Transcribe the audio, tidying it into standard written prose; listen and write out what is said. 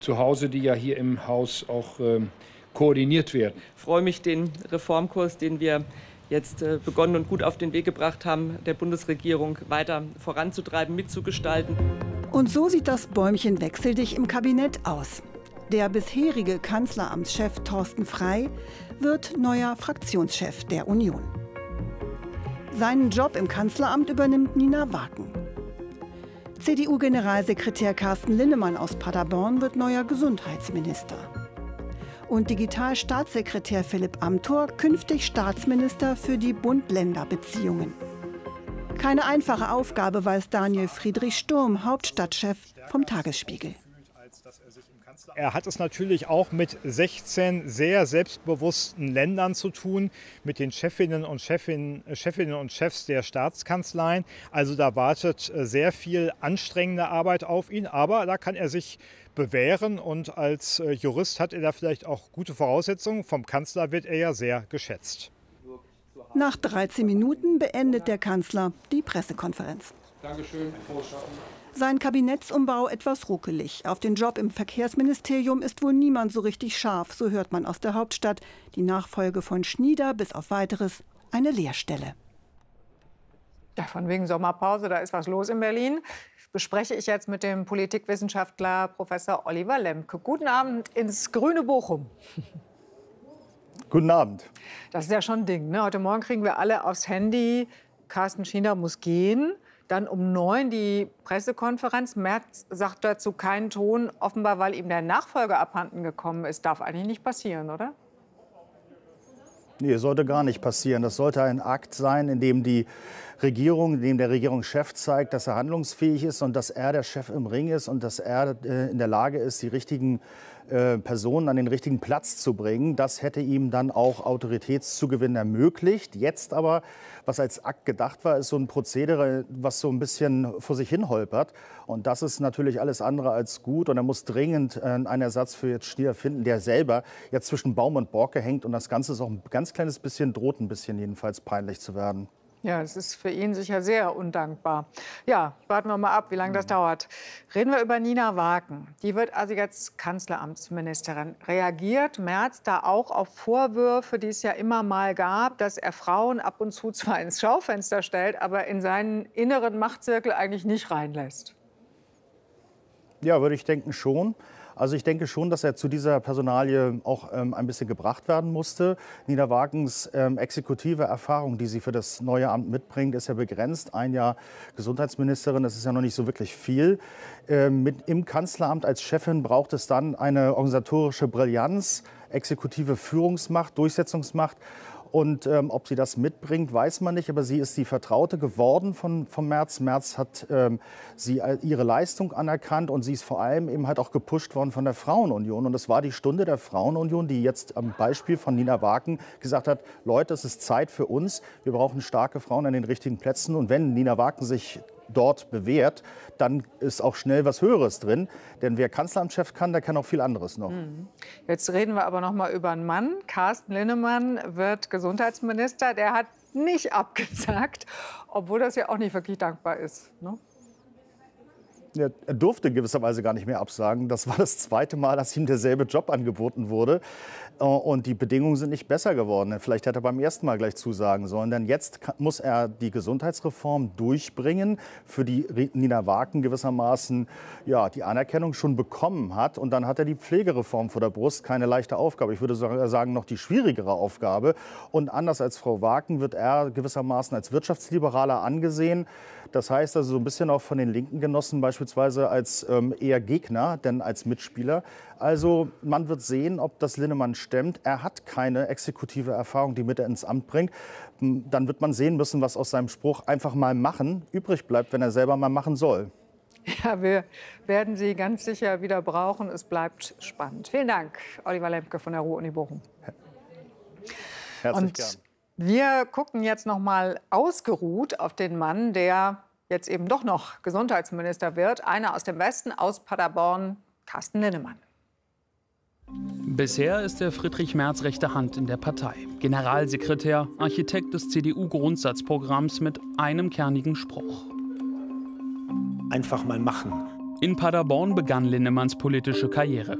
zu Hause, die ja hier im Haus auch koordiniert werden. Ich freue mich, den Reformkurs, den wir jetzt begonnen und gut auf den Weg gebracht haben, der Bundesregierung weiter voranzutreiben, mitzugestalten. Und so sieht das Bäumchen wechseldich im Kabinett aus. Der bisherige Kanzleramtschef Thorsten Frey wird neuer Fraktionschef der Union. Seinen Job im Kanzleramt übernimmt Nina Waken. CDU-Generalsekretär Carsten Linnemann aus Paderborn wird neuer Gesundheitsminister. Und Digitalstaatssekretär Philipp Amthor künftig Staatsminister für die Bund-Länder-Beziehungen. Keine einfache Aufgabe, weiß Daniel Friedrich Sturm, Hauptstadtchef vom Tagesspiegel. Er hat es natürlich auch mit 16 sehr selbstbewussten Ländern zu tun, mit den Chefinnen und Chefs der Staatskanzleien. Also da wartet sehr viel anstrengende Arbeit auf ihn, aber da kann er sich bewähren und als Jurist hat er da vielleicht auch gute Voraussetzungen. Vom Kanzler wird er ja sehr geschätzt. Nach 13 Minuten beendet der Kanzler die Pressekonferenz. Dankeschön, frohes Schaffen. Sein Kabinettsumbau etwas ruckelig. Auf den Job im Verkehrsministerium ist wohl niemand so richtig scharf, so hört man aus der Hauptstadt. Die Nachfolge von Schnieder bis auf Weiteres eine Leerstelle. Ja, von wegen Sommerpause, da ist was los in Berlin. Bespreche ich jetzt mit dem Politikwissenschaftler Professor Oliver Lemke. Guten Abend ins grüne Bochum. Guten Abend. Das ist ja schon ein Ding, ne? Heute Morgen kriegen wir alle aufs Handy, Carsten Schnieder muss gehen. Dann um 9 die Pressekonferenz. Merz sagt dazu keinen Ton, offenbar weil ihm der Nachfolger abhanden gekommen ist. Darf eigentlich nicht passieren, oder? Nee, sollte gar nicht passieren. Das sollte ein Akt sein, in dem die Regierung, in dem der Regierungschef zeigt, dass er handlungsfähig ist und dass er der Chef im Ring ist und dass er in der Lage ist, die richtigen Personen an den richtigen Platz zu bringen. Das hätte ihm dann auch Autoritätszugewinn ermöglicht. Jetzt aber, was als Akt gedacht war, ist so ein Prozedere, was so ein bisschen vor sich hin holpert. Und das ist natürlich alles andere als gut. Und er muss dringend einen Ersatz für jetzt Schnieder finden, der selber jetzt zwischen Baum und Borke hängt. Und das Ganze ist auch ein ganz kleines bisschen, droht ein bisschen jedenfalls peinlich zu werden. Ja, es ist für ihn sicher sehr undankbar. Ja, warten wir mal ab, wie lange das dauert. Reden wir über Nina Waken. Die wird also jetzt Kanzleramtsministerin. Reagiert Merz da auch auf Vorwürfe, die es ja immer mal gab, dass er Frauen ab und zu zwar ins Schaufenster stellt, aber in seinen inneren Machtzirkel eigentlich nicht reinlässt? Ja, würde ich denken schon. Also ich denke schon, dass er zu dieser Personalie auch ein bisschen gebracht werden musste. Nina Wakens exekutive Erfahrung, die sie für das neue Amt mitbringt, ist ja begrenzt. Ein Jahr Gesundheitsministerin, das ist ja noch nicht so wirklich viel. Im Kanzleramt als Chefin braucht es dann eine organisatorische Brillanz, exekutive Führungsmacht, Durchsetzungsmacht. Und ob sie das mitbringt, weiß man nicht. Aber sie ist die Vertraute geworden von Merz. Merz hat sie ihre Leistung anerkannt und sie ist vor allem eben halt auch gepusht worden von der Frauenunion. Und es war die Stunde der Frauenunion, die jetzt am Beispiel von Nina Waken gesagt hat, Leute, es ist Zeit für uns. Wir brauchen starke Frauen an den richtigen Plätzen. Und wenn Nina Waken sich dort bewährt, dann ist auch schnell was Höheres drin. Denn wer Kanzleramtschef kann, der kann auch viel anderes noch. Jetzt reden wir aber noch mal über einen Mann. Carsten Linnemann wird Gesundheitsminister. Der hat nicht abgesagt, obwohl das ja auch nicht wirklich dankbar ist, ne? Er durfte gewisserweise gar nicht mehr absagen. Das war das zweite Mal, dass ihm derselbe Job angeboten wurde. Und die Bedingungen sind nicht besser geworden. Vielleicht hätte er beim ersten Mal gleich zusagen sollen. Denn jetzt muss er die Gesundheitsreform durchbringen, für die Nina Waken gewissermaßen ja, die Anerkennung schon bekommen hat. Und dann hat er die Pflegereform vor der Brust. Keine leichte Aufgabe. Ich würde sagen, noch die schwierigere Aufgabe. Und anders als Frau Waken wird er gewissermaßen als Wirtschaftsliberaler angesehen. Das heißt also so ein bisschen auch von den linken Genossen beispielsweise als eher Gegner, denn als Mitspieler. Also man wird sehen, ob das Linnemann stemmt. Er hat keine exekutive Erfahrung, die mit er ins Amt bringt. Dann wird man sehen müssen, was aus seinem Spruch einfach mal machen übrig bleibt, wenn er selber mal machen soll. Ja, wir werden Sie ganz sicher wieder brauchen. Es bleibt spannend. Vielen Dank, Oliver Lemke von der Ruhr-Uni Bochum. Herzlich gern. Wir gucken jetzt noch mal ausgeruht auf den Mann, der jetzt eben doch noch Gesundheitsminister wird. Einer aus dem Westen, aus Paderborn, Carsten Linnemann. Bisher ist er Friedrich Merz rechte Hand in der Partei. Generalsekretär, Architekt des CDU-Grundsatzprogramms mit einem kernigen Spruch. Einfach mal machen. In Paderborn begann Linnemanns politische Karriere.